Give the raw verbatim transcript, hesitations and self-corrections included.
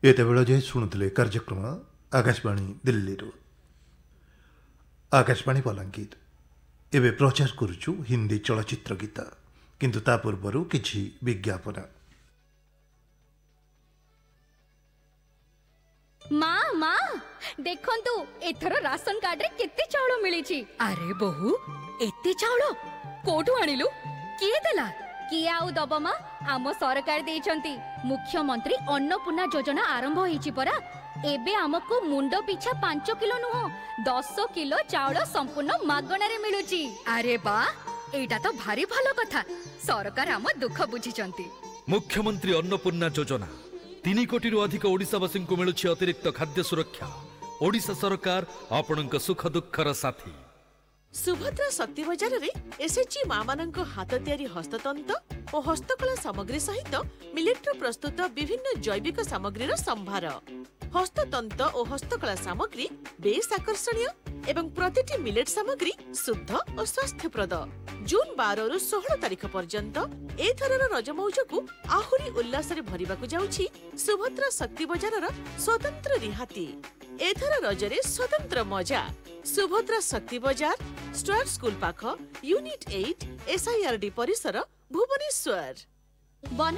एतेबेले जे शुणुले कार्यक्रम आकाशवाणी दिल्ली आकाशवाणी बलांगीर एवं प्रचार करुचु हिंदी चलचित्र गीत किंतु ता पूर्व किछि विज्ञापन। माँ माँ देखंतु एथर राशन कार्ड रे केते चाउल मिलिछि। अरे बहु एते चाउल कोठु आनिलु किए देला? किए आउ दब माँ आम सरकार देइछंती मुख्यमंत्री अन्नपूर्णा योजना आरंभ होईछि परा। एबे हमको मुंडो पिछा पांच किलो नुह दस किलो चाउल संपूर्ण मागणा रे मिलुछि। अरे बा एटा तो भारी भलो कथा। सरकार हम दुख बुझिचंती। मुख्यमंत्री अन्नपूर्णा योजना तीन कोटी रु अधिक ओडिशावासी को मिलुछि अतिरिक्त खाद्य सुरक्षा। ओडिशा सरकार आपणक सुख दुखर साथी। सुभद्रा शक्ति बजार रे एसएचजी मां मानक हाथ तैयारी हस्ततंत और हस्तकला सामग्री सहित मिलेट प्रस्तुत विभिन्न जैविक सामग्री संभार। हस्ततंत और हस्तकला सामग्री बेस आकर्षणीय एवं प्रतिटी मिलेट सामग्री शुद्ध और स्वास्थ्यप्रद। जून बारह रु सोलह तारीख पर्यंत एथरर रज मौज को आहुरी उल्लास रे भरिबाकु जाउछि सुभद्रा शक्ति बजार स्वतंत्र रिहाती। एथर रजरे स्वतंत्र मजा। सुभद्रा शक्ति बजार स्टार स्कूल पाख यूनिट आठ एसआईआरडी परिसर भुवनेश्वर।